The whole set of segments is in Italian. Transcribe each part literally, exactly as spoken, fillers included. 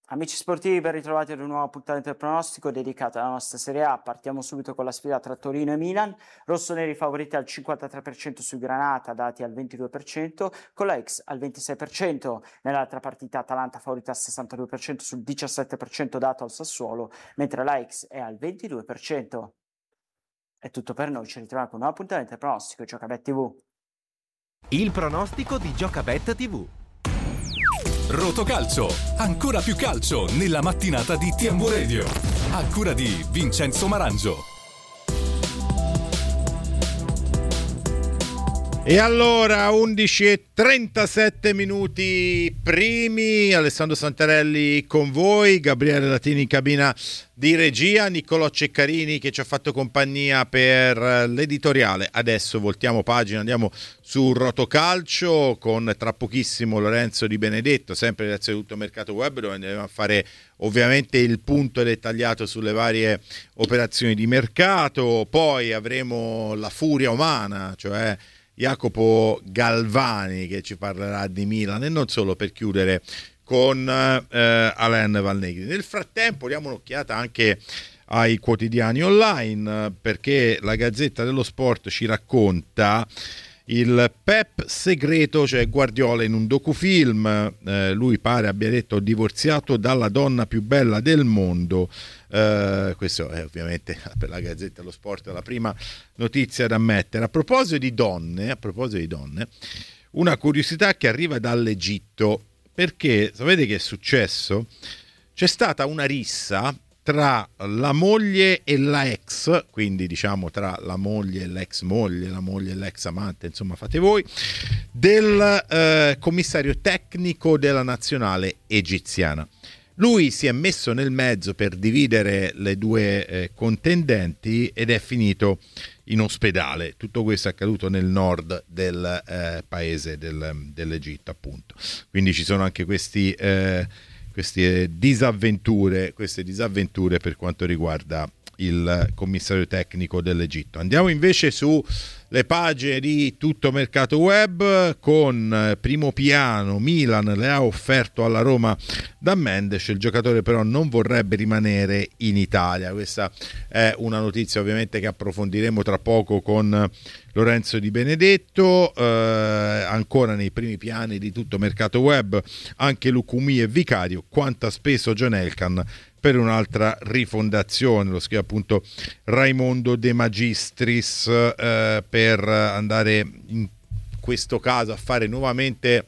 Amici sportivi, ben ritrovati ad un nuovo appuntamento del pronostico dedicato alla nostra Serie A. Partiamo subito con la sfida tra Torino e Milan. Rossoneri favoriti al cinquantatré per cento su Granata, dati al ventidue per cento, con la X al ventisei per cento. Nell'altra partita Atalanta favorita al sessantadue per cento sul diciassette per cento dato al Sassuolo, mentre la X è al ventidue per cento. È tutto per noi, ci ritroviamo con un nuovo appuntamento del pronostico Giocabet tivù. Il pronostico di Giocabet tivù. Rotocalcio, ancora più calcio nella mattinata di T M W Radio, a cura di Vincenzo Marangio. E allora undici e trentasette minuti primi, Alessandro Santarelli con voi, Gabriele Latini in cabina di regia, Niccolò Ceccarini che ci ha fatto compagnia per l'editoriale. Adesso voltiamo pagina, andiamo su Rotocalcio con tra pochissimo Lorenzo Di Benedetto, sempre grazie a tutto Mercato Web, dove andiamo a fare ovviamente il punto dettagliato sulle varie operazioni di mercato. Poi avremo la furia umana, cioè Jacopo Galvani, che ci parlerà di Milan e non solo, per chiudere con eh, Alain Valnegri. Nel frattempo diamo un'occhiata anche ai quotidiani online, perché la Gazzetta dello Sport ci racconta il Pep segreto, cioè Guardiola in un docufilm. Eh, lui pare abbia detto: ho divorziato dalla donna più bella del mondo. Eh, questo è ovviamente per la Gazzetta dello Sport la prima notizia da mettere. A proposito di donne, a proposito di donne, una curiosità che arriva dall'Egitto, perché sapete che è successo? C'è stata una rissa tra la moglie e la ex, quindi diciamo tra la moglie e l'ex moglie, la moglie e l'ex amante, insomma fate voi, del eh, commissario tecnico della nazionale egiziana. Lui si è messo nel mezzo per dividere le due eh, contendenti ed è finito in ospedale. Tutto questo è accaduto nel nord del eh, paese del, dell'Egitto, appunto. Quindi ci sono anche questi... Eh, queste disavventure, queste disavventure per quanto riguarda il commissario tecnico dell'Egitto. Andiamo invece su le pagine di Tutto Mercato Web con primo piano: Milan le ha offerto alla Roma da Mendes, il giocatore però non vorrebbe rimanere in Italia. Questa è una notizia ovviamente che approfondiremo tra poco con Lorenzo Di Benedetto. Eh, ancora nei primi piani di Tutto Mercato Web anche Lucumi e Vicario: quanto ha speso John Elkann per un'altra rifondazione. Lo scrive appunto Raimondo De Magistris, eh, per andare in questo caso a fare nuovamente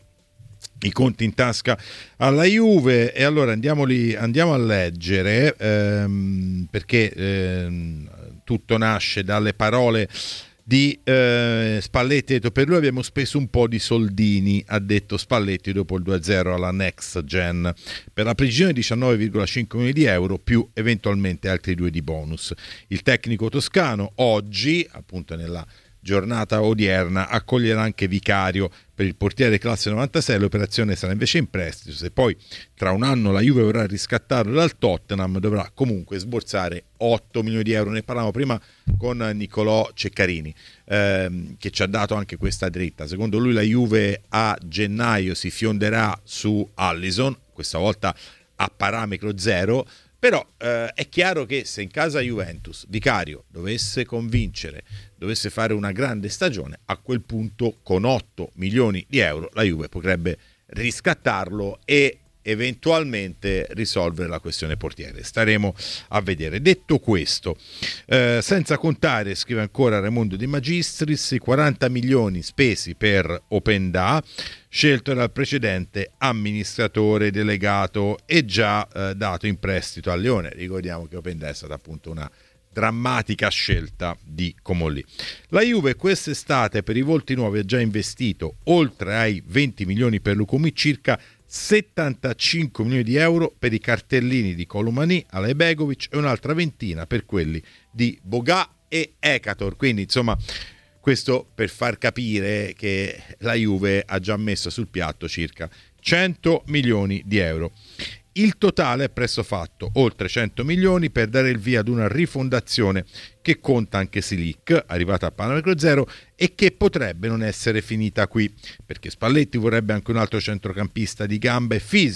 i conti in tasca alla Juve. E allora andiamoli, andiamo a leggere, ehm, perché ehm, tutto nasce dalle parole di eh, Spalletti. Ha detto: per lui abbiamo speso un po' di soldini, ha detto Spalletti dopo il due a zero alla Next Gen. Per la precisione diciannove virgola cinque milioni di euro più eventualmente altri due di bonus. Il tecnico toscano oggi, appunto nella giornata odierna, accoglierà anche Vicario per il portiere classe novantasei. L'operazione sarà invece in prestito. Se poi tra un anno la Juve vorrà riscattarlo dal Tottenham, dovrà comunque sborsare otto milioni di euro. Ne parlavamo prima con Niccolò Ceccarini, ehm, che ci ha dato anche questa dritta. Secondo lui la Juve a gennaio si fionderà su Alisson, questa volta a parametro zero. Però eh, è chiaro che se in casa Juventus Vicario dovesse convincere, dovesse fare una grande stagione, a quel punto con otto milioni di euro la Juve potrebbe riscattarlo e eventualmente risolvere la questione portiere. Staremo a vedere. Detto questo, eh, senza contare, scrive ancora Raimondo De Magistris, i quaranta milioni spesi per Openda, scelto dal precedente amministratore delegato e già eh, dato in prestito al Lione. Ricordiamo che Openda è stata appunto una drammatica scelta di Comolli. La Juve quest'estate per i volti nuovi ha già investito, oltre ai venti milioni per Lucumi, circa settantacinque milioni di euro per i cartellini di Colomani, Alaibegovic e un'altra ventina per quelli di Bogà e Ekator. Quindi insomma, questo per far capire che la Juve ha già messo sul piatto circa cento milioni di euro. Il totale è presto fatto, oltre cento milioni per dare il via ad una rifondazione che conta anche Silic, arrivata a parametro zero, e che potrebbe non essere finita qui, perché Spalletti vorrebbe anche un altro centrocampista di gamba e fisico,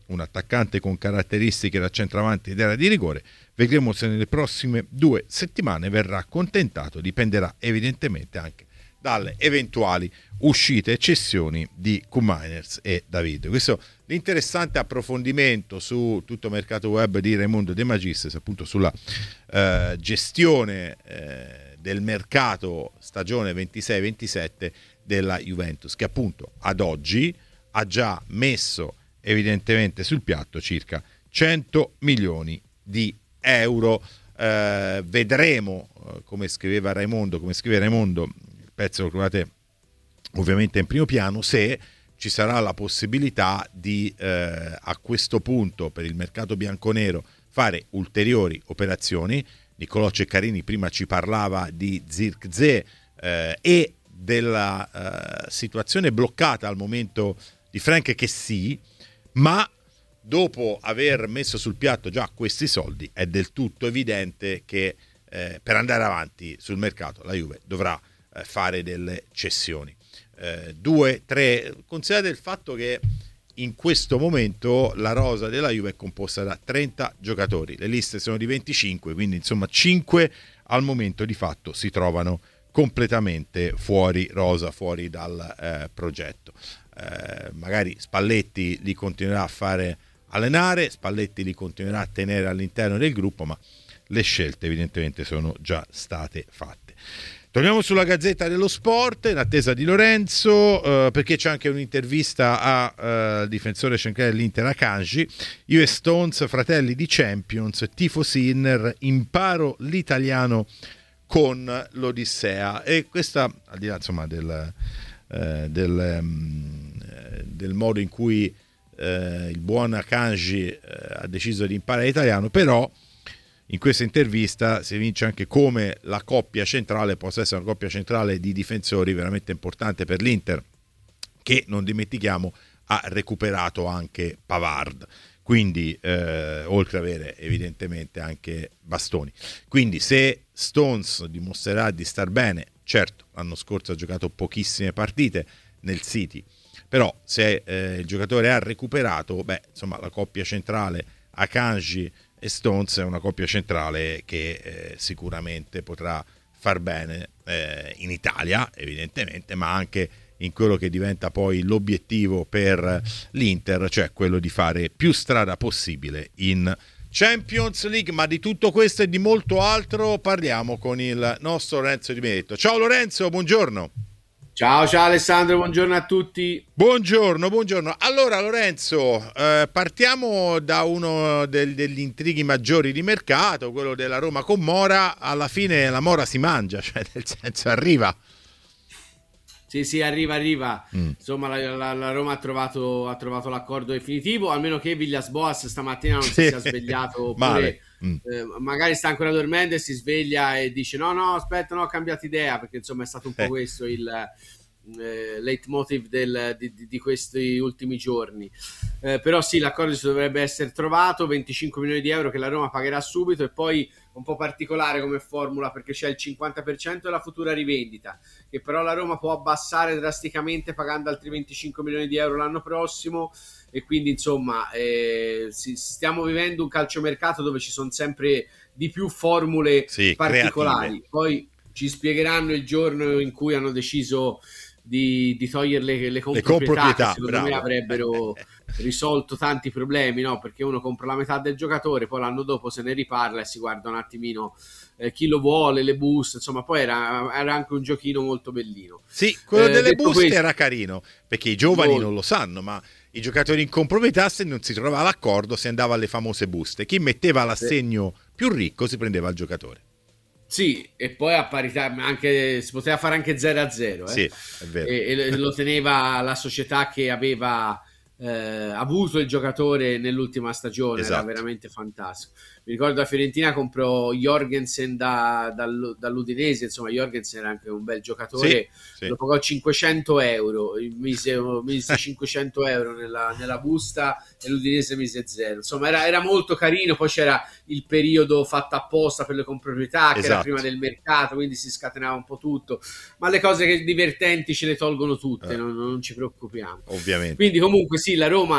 un attaccante con caratteristiche da centravanti ed era di rigore. Vedremo se nelle prossime due settimane verrà accontentato, dipenderà evidentemente anche dalle eventuali uscite e cessioni di Koopmeiners e David. Questo è l'interessante approfondimento su tutto mercato web di Raimondo De Magistris, appunto sulla eh, gestione eh, del mercato stagione ventisei ventisette della Juventus, che appunto ad oggi ha già messo evidentemente sul piatto circa cento milioni di euro. Eh, vedremo, eh, come scriveva Raimondo, come scrive Raimondo, pezzo lo trovate ovviamente in primo piano, se ci sarà la possibilità di eh, a questo punto per il mercato bianconero fare ulteriori operazioni. Niccolò Ceccarini prima ci parlava di Zirkzee eh, e della eh, situazione bloccata al momento di Frank Kessie, ma dopo aver messo sul piatto già questi soldi è del tutto evidente che eh, per andare avanti sul mercato la Juve dovrà fare delle cessioni. Eh, due, tre, considerate il fatto che in questo momento la rosa della Juve è composta da trenta giocatori, le liste sono di venticinque, quindi insomma cinque al momento di fatto si trovano completamente fuori rosa, fuori dal eh, progetto. Eh, magari Spalletti li continuerà a fare allenare, Spalletti li continuerà a tenere all'interno del gruppo, ma le scelte evidentemente sono già state fatte. Torniamo sulla Gazzetta dello Sport in attesa di Lorenzo, eh, perché c'è anche un'intervista al eh, difensore centrale dell'Inter Akanji. Io e Stones, fratelli di Champions, tifo Sinner, imparo l'italiano con l'Odissea. E questa, al di là insomma del, eh, del, um, del modo in cui eh, il buon Akanji eh, ha deciso di imparare l'italiano, però in questa intervista si evince anche come la coppia centrale possa essere una coppia centrale di difensori veramente importante per l'Inter, che non dimentichiamo ha recuperato anche Pavard, quindi eh, oltre ad avere evidentemente anche Bastoni. Quindi se Stones dimostrerà di star bene, certo l'anno scorso ha giocato pochissime partite nel City, però se eh, il giocatore ha recuperato, beh insomma la coppia centrale Akanji e Stones è una coppia centrale che eh, sicuramente potrà far bene eh, in Italia evidentemente, ma anche in quello che diventa poi l'obiettivo per l'Inter, cioè quello di fare più strada possibile in Champions League. Ma di tutto questo e di molto altro parliamo con il nostro Lorenzo Di Benedetto. Ciao Lorenzo, buongiorno. Ciao, ciao Alessandro, buongiorno a tutti. Buongiorno, buongiorno. Allora Lorenzo, eh, partiamo da uno del, degli intrighi maggiori di mercato, quello della Roma con Mora. Alla fine la Mora si mangia, cioè nel senso arriva. Sì, sì, arriva, arriva. Mm. Insomma, la, la, la Roma ha trovato, ha trovato l'accordo definitivo, almeno che Villas-Boas stamattina non Sì. si sia svegliato oppure Male. Mm. eh, magari sta ancora dormendo e si sveglia e dice no, no, aspetta, no, ho cambiato idea, perché insomma è stato un po' Eh. questo il eh, leitmotiv del, di, di questi ultimi giorni. Eh, però sì, l'accordo si dovrebbe essere trovato, venticinque milioni di euro che la Roma pagherà subito, e poi un po' particolare come formula perché c'è il cinquanta per cento della futura rivendita, che però la Roma può abbassare drasticamente pagando altri venticinque milioni di euro l'anno prossimo, e quindi insomma eh, si, stiamo vivendo un calciomercato dove ci sono sempre di più formule Sì, particolari. creative. Poi ci spiegheranno il giorno in cui hanno deciso di, di togliere le, le comproprietà, comproprietà, che secondo bravo. me avrebbero risolto tanti problemi, no? Perché uno compra la metà del giocatore, poi l'anno dopo se ne riparla e si guarda un attimino eh, chi lo vuole, le buste, insomma poi era, era anche un giochino molto bellino. Sì, quello Eh, delle detto buste questo- era carino, perché i giovani Molto. non lo sanno, ma i giocatori in comproprietà, se non si trovava l'accordo, si andava alle famose buste. Chi metteva l'assegno più ricco si prendeva il giocatore. Sì, e poi a parità anche, si poteva fare anche zero a zero, eh? Sì, è vero. e, e lo teneva la società che aveva eh, avuto il giocatore nell'ultima stagione. Esatto. Era veramente fantastico. Mi ricordo la Fiorentina comprò Jorgensen da, dall- dall'Udinese, insomma Jorgensen era anche un bel giocatore, Sì, sì. lo pagò cinquecento euro, mise, mise cinquecento euro nella, nella busta e l'Udinese mise zero, insomma era, era molto carino. Poi c'era il periodo fatto apposta per le comproprietà, che era Esatto. prima del mercato, quindi si scatenava un po' tutto, ma le cose che divertenti ce le tolgono tutte, Eh. non, non ci preoccupiamo. Ovviamente. Quindi comunque sì, la Roma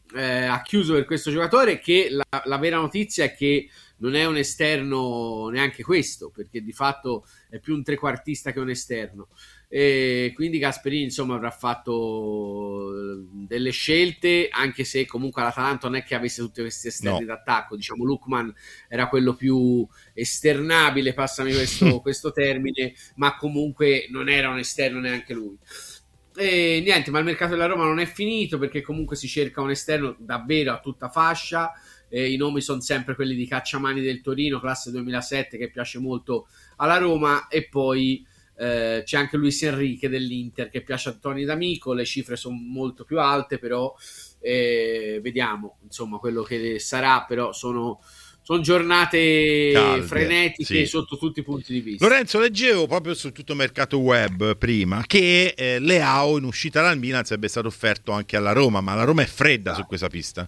eh, ha chiuso per questo giocatore, che la, la vera notizia è che non è un esterno neanche questo, perché di fatto è più un trequartista che un esterno. E quindi Gasperini insomma avrà fatto delle scelte, anche se comunque l'Atalanta non è che avesse tutti questi esterni no. d'attacco, diciamo Lookman era quello più esternabile, passami questo, questo termine, ma comunque non era un esterno neanche lui. E niente, ma il mercato della Roma non è finito, perché comunque si cerca un esterno davvero a tutta fascia. Eh, i nomi sono sempre quelli di Cacciamani del Torino, classe duemilasette, che piace molto alla Roma, e poi eh, c'è anche Luis Enrique dell'Inter, che piace a Toni D'Amico. Le cifre sono molto più alte, però eh, vediamo insomma quello che sarà, però sono sono giornate calde, frenetiche, sì, sotto tutti i punti di vista. Lorenzo, leggevo proprio su tutto mercato web prima che eh, Leao in uscita dal Milan sarebbe stato offerto anche alla Roma, ma la Roma è fredda ah. su questa pista.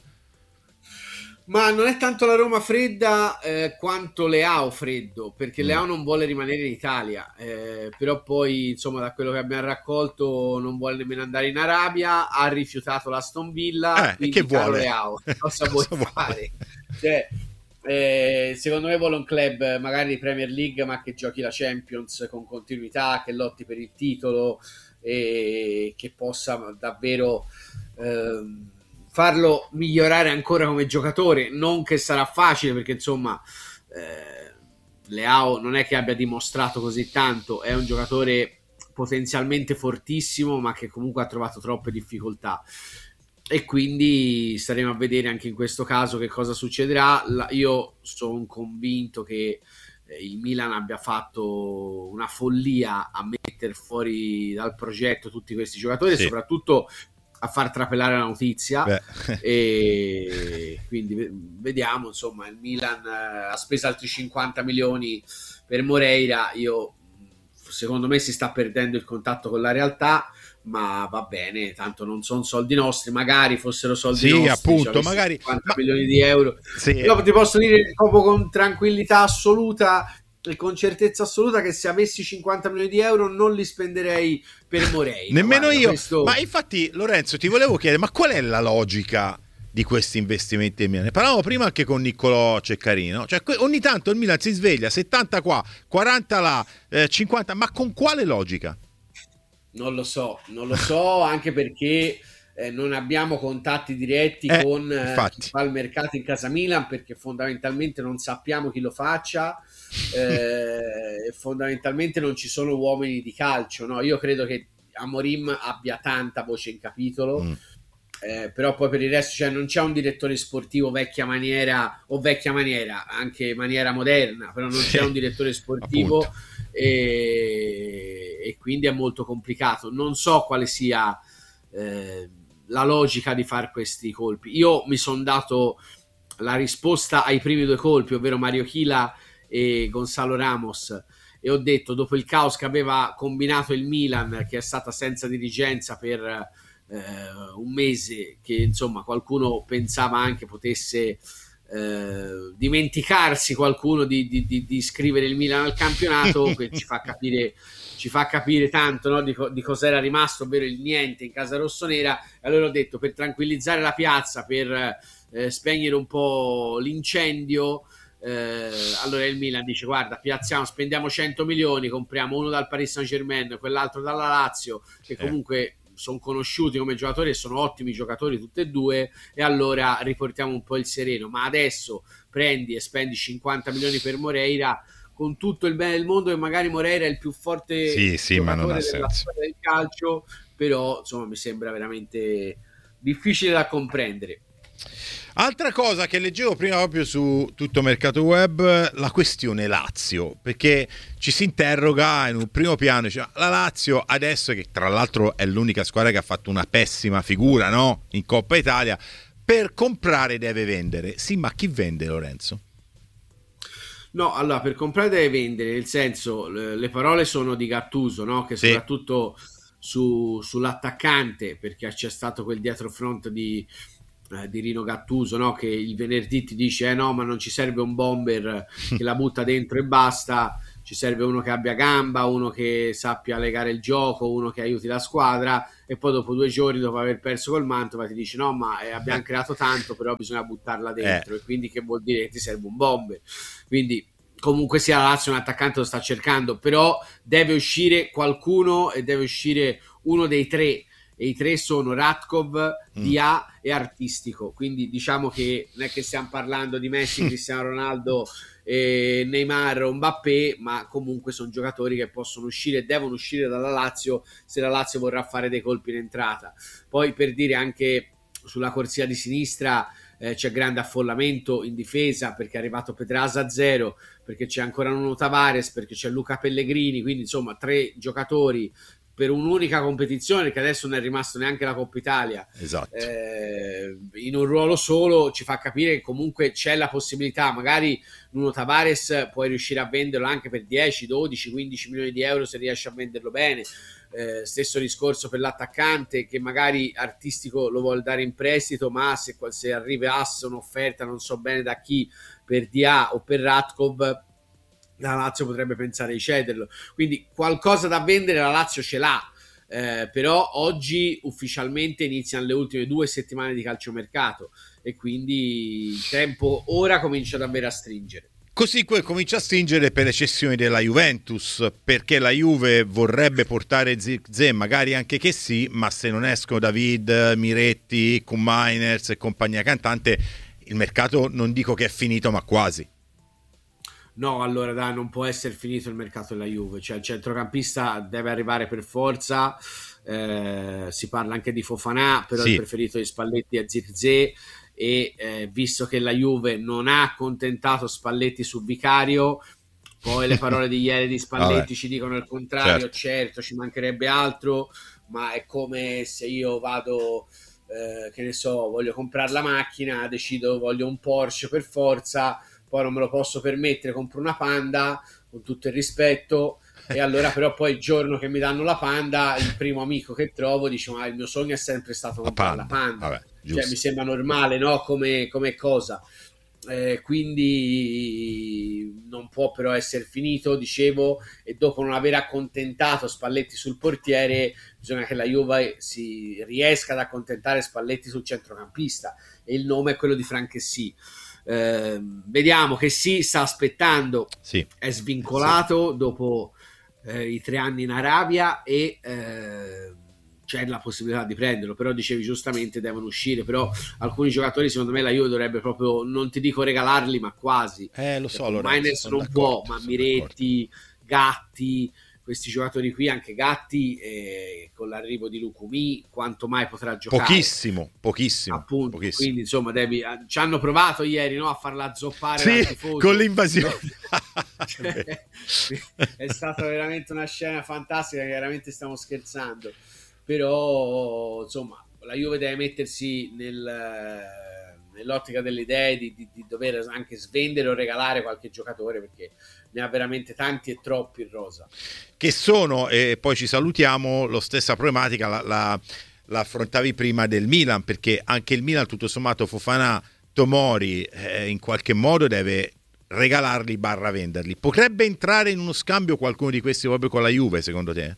Ma non è tanto la Roma fredda eh, quanto Leao freddo, perché mm. Leao non vuole rimanere in Italia, eh, però poi insomma da quello che abbiamo raccolto non vuole nemmeno andare in Arabia, ha rifiutato l'Aston Villa, eh, quindi che vuole? Leao, cosa, cosa vuoi fare? Cioè, eh, secondo me vuole un club magari di Premier League, ma che giochi la Champions con continuità, che lotti per il titolo e che possa davvero ehm, farlo migliorare ancora come giocatore. Non che sarà facile, perché insomma eh, Leao non è che abbia dimostrato così tanto, è un giocatore potenzialmente fortissimo, ma che comunque ha trovato troppe difficoltà, e quindi staremo a vedere anche in questo caso che cosa succederà. La, io sono convinto che eh, il Milan abbia fatto una follia a mettere fuori dal progetto tutti questi giocatori, sì, e soprattutto a far trapelare la notizia. Beh. E quindi vediamo, insomma, il Milan ha speso altri cinquanta milioni per Moreira. Io secondo me si sta perdendo il contatto con la realtà, ma va bene, tanto non sono soldi nostri, magari fossero soldi sì, nostri, appunto, cioè magari cinquanta ma... milioni di euro. Sì. Io ti posso dire proprio con tranquillità assoluta e con certezza assoluta che se avessi cinquanta milioni di euro non li spenderei per Moreira. Nemmeno Guarda, io, questo... ma infatti Lorenzo ti volevo chiedere, ma qual è la logica di questi investimenti del Milan? Ne parlavamo prima anche con Niccolò Ceccarini, no? Cioè ogni tanto il Milan si sveglia, settanta qua, quaranta là, eh, cinquanta, ma con quale logica? Non lo so, non lo so, anche perché eh, non abbiamo contatti diretti eh, con eh, chi fa il mercato in casa Milan, perché fondamentalmente non sappiamo chi lo faccia, eh, e fondamentalmente non ci sono uomini di calcio, no? Io credo che Amorim abbia tanta voce in capitolo, mm. eh, però poi per il resto, cioè, non c'è un direttore sportivo vecchia maniera, o vecchia maniera, anche maniera moderna, però non sì, c'è un direttore sportivo, e, e quindi è molto complicato. Non so quale sia eh, la logica di fare questi colpi. Io mi sono dato la risposta ai primi due colpi, ovvero Mario Chila e Gonzalo Ramos, e ho detto, dopo il caos che aveva combinato il Milan, che è stata senza dirigenza per eh, un mese, che insomma qualcuno pensava anche potesse eh, dimenticarsi qualcuno di, di, di, di iscrivere il Milan al campionato, che ci fa capire ci fa capire tanto, no, di, co- di cos'era rimasto, ovvero il niente in casa rossonera. E allora ho detto, per tranquillizzare la piazza, per eh, spegnere un po' l'incendio, Eh, allora il Milan dice, guarda, piazziamo, spendiamo cento milioni, compriamo uno dal Paris Saint-Germain, quell'altro dalla Lazio, che comunque sono conosciuti come giocatori e sono ottimi giocatori tutti e due, e allora riportiamo un po' il sereno. Ma adesso prendi e spendi cinquanta milioni per Moreira, con tutto il bene del mondo, che magari Moreira è il più forte sì, sì, ma non ha della senso. storia del calcio, però insomma mi sembra veramente difficile da comprendere. Altra cosa che leggevo prima proprio su tutto mercato web, la questione Lazio, perché ci si interroga in un primo piano, cioè, la Lazio adesso, che tra l'altro è l'unica squadra che ha fatto una pessima figura, no? In Coppa Italia, per comprare deve vendere. Sì, ma chi vende, Lorenzo? No, allora, per comprare deve vendere, nel senso, le, le parole sono di Gattuso, no? Che sì, soprattutto su, sull'attaccante, perché c'è stato quel dietrofront di di Rino Gattuso, no? Che il venerdì ti dice eh no, ma non ci serve un bomber che la butta dentro e basta, ci serve uno che abbia gamba, uno che sappia legare il gioco, uno che aiuti la squadra, e poi dopo due giorni, dopo aver perso col Mantova, ti dici no ma eh, abbiamo creato tanto, però bisogna buttarla dentro, eh. e quindi che vuol dire che ti serve un bomber. Quindi comunque sia la Lazio un attaccante lo sta cercando, però deve uscire qualcuno e deve uscire uno dei tre, e i tre sono Ratkov, mm. Dia e Artistico, quindi diciamo che non è che stiamo parlando di Messi, Cristiano Ronaldo, eh, Neymar o Mbappé, ma comunque sono giocatori che possono uscire e devono uscire dalla Lazio se la Lazio vorrà fare dei colpi in entrata. Poi per dire, anche sulla corsia di sinistra eh, c'è grande affollamento in difesa, perché è arrivato Pedraza a zero, perché c'è ancora Nuno Tavares, perché c'è Luca Pellegrini, quindi insomma tre giocatori per un'unica competizione, che adesso non è rimasto neanche la Coppa Italia, esatto. eh, in un ruolo solo, ci fa capire che comunque c'è la possibilità. Magari Nuno Tavares puoi riuscire a venderlo anche per dieci, dodici, quindici milioni di euro se riesci a venderlo bene. Eh, stesso discorso per l'attaccante, che magari Artistico lo vuol dare in prestito, ma se, se arrivasse un'offerta, non so bene da chi, per Dia o per Ratkov, la Lazio potrebbe pensare di cederlo. Quindi qualcosa da vendere la Lazio ce l'ha, eh, però oggi ufficialmente iniziano le ultime due settimane di calciomercato, e quindi il tempo ora comincia davvero a stringere. Così que- comincia a stringere per le cessioni della Juventus, perché la Juve vorrebbe portare Zirkzee, magari anche che sì, ma se non escono David, Miretti, Koopmeiners e compagnia cantante, il mercato non dico che è finito, ma quasi. No, allora dai, non può essere finito il mercato della Juve, cioè il centrocampista deve arrivare per forza. Eh, si parla anche di Fofana, però sì, il preferito di Spalletti è Zirkzee, e eh, visto che la Juve non ha accontentato Spalletti su Vicario, poi le parole di ieri di Spalletti ci dicono il contrario. Certo. certo, ci mancherebbe altro, ma è come se io vado, eh, che ne so, voglio comprare la macchina, decido voglio un Porsche per forza, poi non me lo posso permettere, compro una Panda, con tutto il rispetto, e allora però poi il giorno che mi danno la Panda, il primo amico che trovo dice ma il mio sogno è sempre stato comprare la Panda, la Panda. Vabbè, cioè mi sembra normale, no, come, come cosa, eh, quindi non può però essere finito, dicevo, e dopo non aver accontentato Spalletti sul portiere, bisogna che la Juve si riesca ad accontentare Spalletti sul centrocampista, e il nome è quello di Franchessy. Eh, vediamo che sì, sta aspettando, sì, è svincolato sì. dopo eh, i tre anni in Arabia, e eh, c'è la possibilità di prenderlo, però dicevi giustamente devono uscire, però alcuni giocatori secondo me la Juve dovrebbe proprio, non ti dico regalarli, ma quasi. Eh, lo so, Miners non può, ma Miretti, Gatti, questi giocatori qui, anche Gatti, eh, con l'arrivo di Lukumi, quanto mai potrà giocare? Pochissimo, pochissimo. Appunto, pochissimo. Quindi insomma devi, ci hanno provato ieri, no, a farla zoppare sì, con l'invasione. Cioè, è stata veramente una scena fantastica, chiaramente stiamo scherzando, però insomma la Juve deve mettersi nel, nell'ottica delle idee di, di, di dover anche svendere o regalare qualche giocatore, perché ne ha veramente tanti e troppi in rosa. Che sono, e poi ci salutiamo, lo stessa problematica la, la, la affrontavi prima del Milan, perché anche il Milan tutto sommato Fofana, Tomori eh, in qualche modo deve regalarli barra venderli. Potrebbe entrare in uno scambio qualcuno di questi proprio con la Juve, secondo te?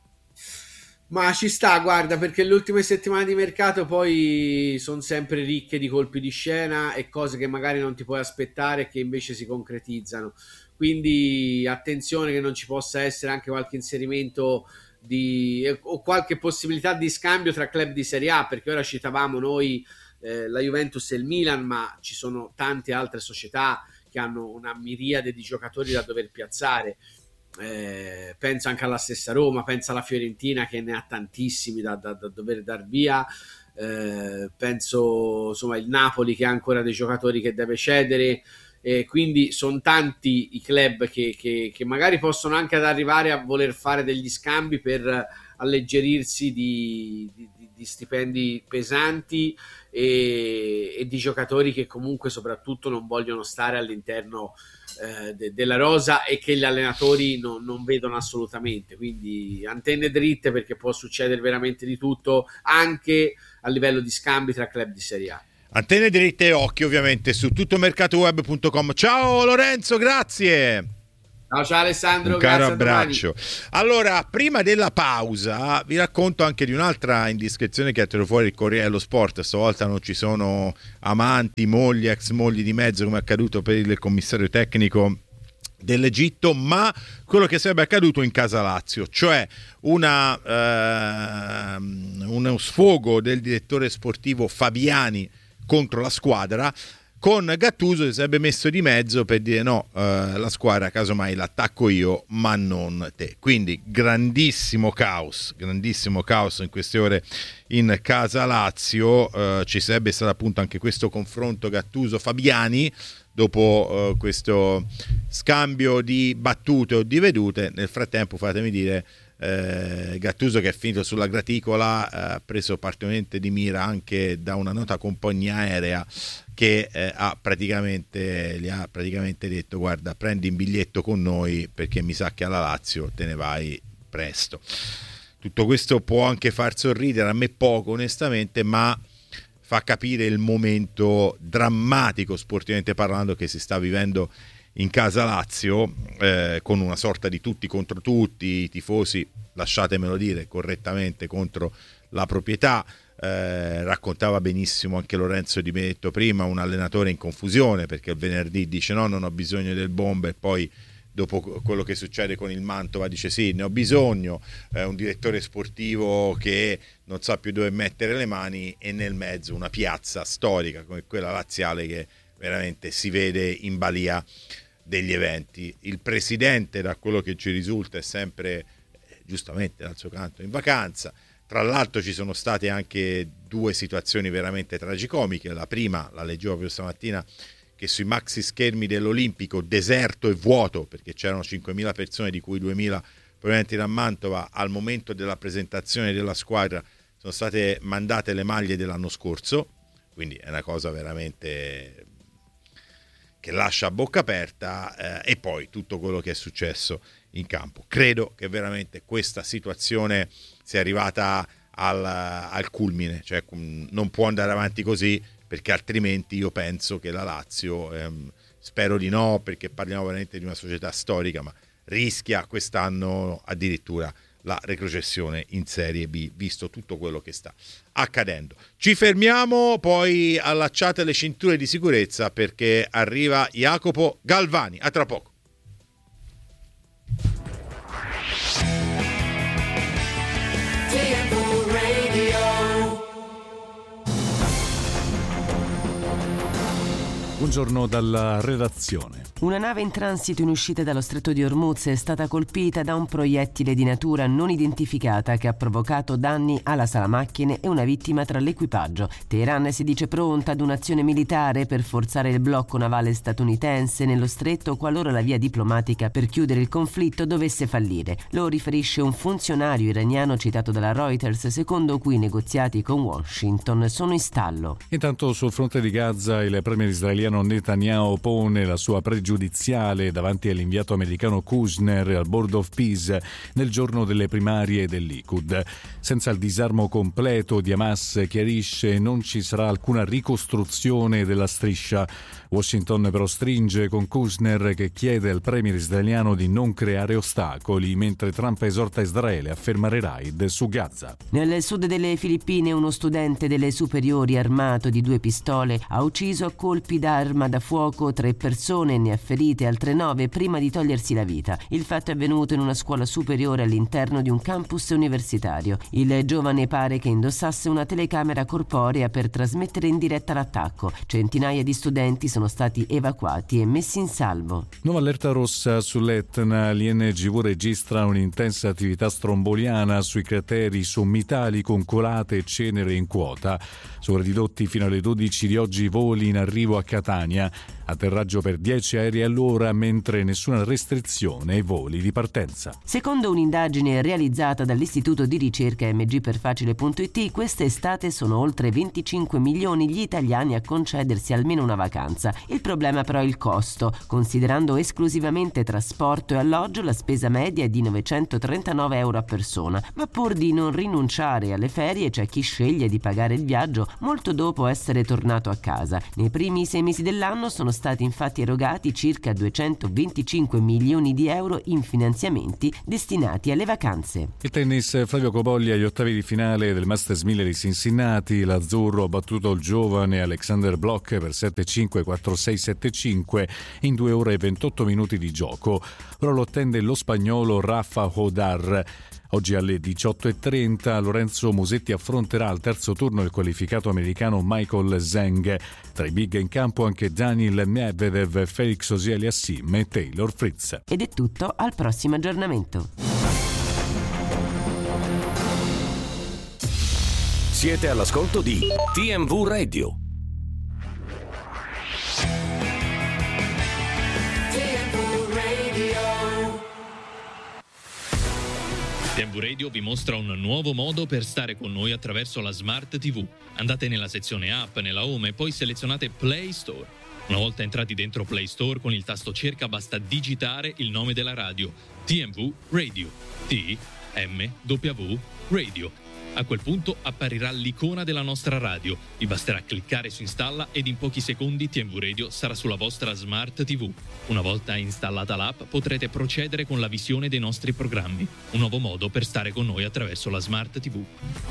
Ma ci sta, guarda, perché le ultime settimane di mercato poi sono sempre ricche di colpi di scena e cose che magari non ti puoi aspettare, che invece si concretizzano. Quindi attenzione che non ci possa essere anche qualche inserimento di, o qualche possibilità di scambio tra club di Serie A, perché ora citavamo noi eh, la Juventus e il Milan, ma ci sono tante altre società che hanno una miriade di giocatori da dover piazzare. Eh, penso anche alla stessa Roma, penso alla Fiorentina che ne ha tantissimi da, da, da dover dar via, eh, penso insomma il Napoli che ha ancora dei giocatori che deve cedere, eh, quindi sono tanti i club che, che, che magari possono anche ad arrivare a voler fare degli scambi per alleggerirsi di, di, di stipendi pesanti e, e di giocatori che comunque soprattutto non vogliono stare all'interno eh, de, della rosa e che gli allenatori no, non vedono assolutamente. Quindi antenne dritte, perché può succedere veramente di tutto anche a livello di scambi tra club di Serie A. Antenne dritte e occhi ovviamente su tuttomercatoweb punto com. Ciao Lorenzo, grazie. Ciao, ciao Alessandro, un caro grazie, abbraccio. Allora, prima della pausa vi racconto anche di un'altra indiscrezione che ha tirato fuori il Corriere dello Sport. Stavolta non ci sono amanti, mogli, ex mogli di mezzo come è accaduto per il commissario tecnico dell'Egitto, ma quello che sarebbe accaduto in Casa Lazio, cioè una, eh, uno sfogo del direttore sportivo Fabiani contro la squadra, con Gattuso che si sarebbe messo di mezzo per dire no, eh, la squadra casomai l'attacco io ma non te. Quindi grandissimo caos, grandissimo caos in queste ore in Casa Lazio. Eh, ci sarebbe stato appunto anche questo confronto Gattuso-Fabiani dopo eh, questo scambio di battute o di vedute. Nel frattempo fatemi dire eh, Gattuso, che è finito sulla graticola, eh, ha preso particolarmente di mira anche da una nota compagnia aerea che eh, ha praticamente gli ha praticamente detto guarda, prendi un biglietto con noi perché mi sa che alla Lazio te ne vai presto. Tutto questo può anche far sorridere, a me poco onestamente, ma fa capire il momento drammatico sportivamente parlando che si sta vivendo in Casa Lazio, eh, con una sorta di tutti contro tutti, i tifosi, lasciatemelo dire correttamente, contro la proprietà. Eh, raccontava benissimo anche Lorenzo Di Benedetto prima, un allenatore in confusione perché il venerdì dice no, non ho bisogno del bomba, e poi dopo quello che succede con il Mantova dice sì, ne ho bisogno, eh, un direttore sportivo che non sa più dove mettere le mani, e nel mezzo una piazza storica come quella laziale che veramente si vede in balia degli eventi. Il presidente, da quello che ci risulta, è sempre eh, giustamente dal suo canto in vacanza. Tra l'altro ci sono state anche due situazioni veramente tragicomiche. La prima, la leggevo proprio stamattina, che sui maxi schermi dell'Olimpico, deserto e vuoto, perché c'erano cinquemila persone, di cui duemila provenienti da Mantova, al momento della presentazione della squadra sono state mandate le maglie dell'anno scorso, quindi è una cosa veramente che lascia a bocca aperta, eh, e poi tutto quello che è successo in campo. Credo che veramente questa situazione sia arrivata al, al culmine, cioè non può andare avanti così, perché altrimenti io penso che la Lazio, ehm, spero di no perché parliamo veramente di una società storica, ma rischia quest'anno addirittura la retrocessione in Serie B, visto tutto quello che sta accadendo. Ci fermiamo, poi allacciate le cinture di sicurezza perché arriva Jacopo Galvani. A tra poco. Buongiorno dalla redazione. Una nave in transito in uscita dallo stretto di Hormuz è stata colpita da un proiettile di natura non identificata che ha provocato danni alla sala macchine e una vittima tra l'equipaggio. Teheran si dice pronta ad un'azione militare per forzare il blocco navale statunitense nello stretto qualora la via diplomatica per chiudere il conflitto dovesse fallire. Lo riferisce un funzionario iraniano citato dalla Reuters, secondo cui i negoziati con Washington sono in stallo. Intanto sul fronte di Gaza il premier israeliano Netanyahu pone la sua pregiudiziale davanti all'inviato americano Kushner al Board of Peace nel giorno delle primarie del Likud. Senza il disarmo completo di Hamas, chiarisce, non ci sarà alcuna ricostruzione della striscia. Washington però stringe con Kushner, che chiede al premier israeliano di non creare ostacoli, mentre Trump esorta Israele a fermare raid su Gaza. Nel sud delle Filippine uno studente delle superiori armato di due pistole ha ucciso a colpi d'arma da fuoco tre persone e ne ha ferite altre nove prima di togliersi la vita. Il fatto è avvenuto in una scuola superiore all'interno di un campus universitario. Il giovane pare che indossasse una telecamera corporea per trasmettere in diretta l'attacco. Centinaia di studenti sono stati evacuati e messi in salvo. Nuova allerta rossa sull'Etna. L'I N G V registra un'intensa attività stromboliana sui crateri sommitali con colate e cenere in quota. Sono ridotti fino alle dodici di oggi i voli in arrivo a Catania. Atterraggio per dieci aerei all'ora, mentre nessuna restrizione ai voli di partenza. Secondo un'indagine realizzata dall'istituto di ricerca M G per facile punto it, quest'estate sono oltre venticinque milioni gli italiani a concedersi almeno una vacanza. Il problema però è il costo. Considerando esclusivamente trasporto e alloggio, la spesa media è di novecentotrentanove euro a persona, ma pur di non rinunciare alle ferie c'è chi sceglie di pagare il viaggio molto dopo essere tornato a casa. Nei primi sei mesi dell'anno sono stati stati infatti erogati circa duecentoventicinque milioni di euro in finanziamenti destinati alle vacanze. Il tennis, Flavio Copogli agli ottavi di finale del Masters mille di Cincinnati. L'azzurro ha battuto il giovane Alexander Bloch per sette cinque, quattro sei, sette cinque in due ore e ventotto minuti di gioco. Ora lo attende lo spagnolo Rafa Hodar. Oggi alle diciotto e trenta Lorenzo Musetti affronterà al terzo turno il qualificato americano Michael Zhang. Tra i big in campo anche Daniil Medvedev, Felix Auger-Aliassime e Taylor Fritz. Ed è tutto, al prossimo aggiornamento. Siete all'ascolto di T M V Radio. T M V Radio vi mostra un nuovo modo per stare con noi attraverso la Smart tivù. Andate nella sezione app, nella home e poi selezionate Play Store. Una volta entrati dentro Play Store, con il tasto cerca basta digitare il nome della radio, T M V Radio, T M W Radio. A quel punto apparirà l'icona della nostra radio. Vi basterà cliccare su installa ed in pochi secondi T M V Radio sarà sulla vostra Smart tivù. Una volta installata l'app potrete procedere con la visione dei nostri programmi. Un nuovo modo per stare con noi attraverso la Smart tivù.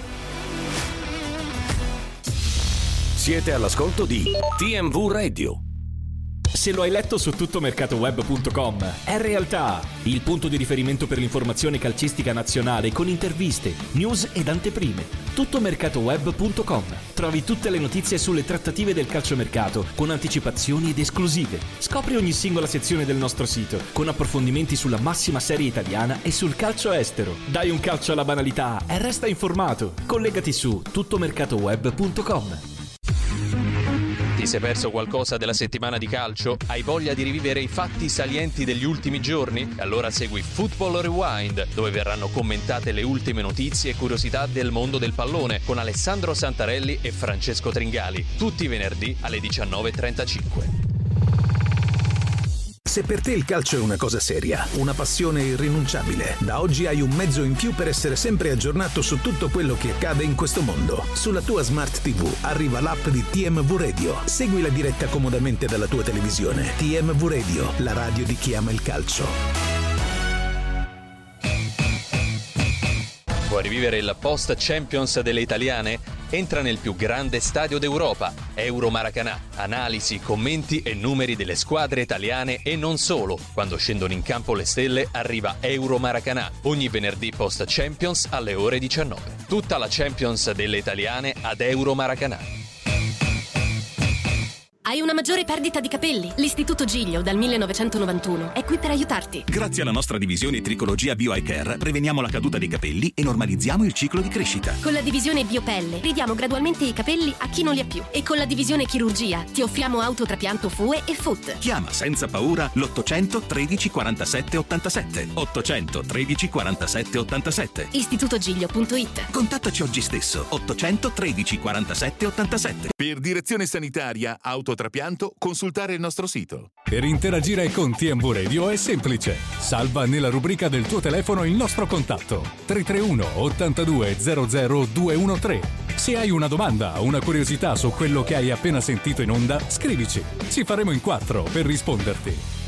Siete all'ascolto di T M V Radio. Se lo hai letto su tuttomercatoweb punto com, è realtà, il punto di riferimento per l'informazione calcistica nazionale con interviste, news ed anteprime. tuttomercatoweb punto com. Trovi tutte le notizie sulle trattative del calciomercato con anticipazioni ed esclusive. Scopri ogni singola sezione del nostro sito con approfondimenti sulla massima serie italiana e sul calcio estero. Dai un calcio alla banalità e resta informato. Collegati su tuttomercatoweb punto com. Ti sei perso qualcosa della settimana di calcio? Hai voglia di rivivere i fatti salienti degli ultimi giorni? Allora segui Football Rewind, dove verranno commentate le ultime notizie e curiosità del mondo del pallone con Alessandro Santarelli e Francesco Tringali, tutti i venerdì alle diciannove e trentacinque. Se per te il calcio è una cosa seria, una passione irrinunciabile, da oggi hai un mezzo in più per essere sempre aggiornato su tutto quello che accade in questo mondo. Sulla tua Smart tivù arriva l'app di T M V Radio. Segui la diretta comodamente dalla tua televisione. T M V Radio, la radio di chi ama il calcio. Vuoi rivivere il post Champions delle italiane? Entra nel più grande stadio d'Europa, Euro Maracanã. Analisi, commenti e numeri delle squadre italiane e non solo. Quando scendono in campo le stelle arriva Euro Maracanã, ogni venerdì post Champions alle ore diciannove. Tutta la Champions delle italiane ad Euro Maracanã. Hai una maggiore perdita di capelli? L'Istituto Giglio dal millenovecentonovantuno è qui per aiutarti. Grazie alla nostra divisione Tricologia Bio Eye Care preveniamo la caduta dei capelli e normalizziamo il ciclo di crescita. Con la divisione Biopelle ridiamo gradualmente i capelli a chi non li ha più. E con la divisione Chirurgia ti offriamo autotrapianto F U E e F U T. Chiama senza paura l'ottocento tredici quarantasette ottantasette. ottocento tredici quarantasette ottantasette. istitutogiglio punto it. Contattaci oggi stesso. ottocento tredici quarantasette ottantasette. Per direzione sanitaria autotrapianto consultare il nostro sito. Per interagire con T M V Radio è semplice. Salva nella rubrica del tuo telefono il nostro contatto tre tre uno ottantadue zero zero due uno tre. Se hai una domanda o una curiosità su quello che hai appena sentito in onda, scrivici. Ci faremo in quattro per risponderti.